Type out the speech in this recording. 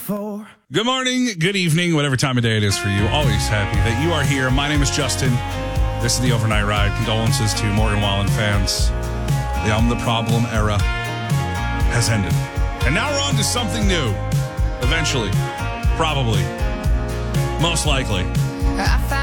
for. Good morning, good evening, whatever time of day it is for you. Always happy that you are here. My name is Justin. This is the Overnight Ride. Condolences to Morgan Wallen fans. The I'm the Problem era has ended. And now we're on to something new. Eventually. Probably. Most likely.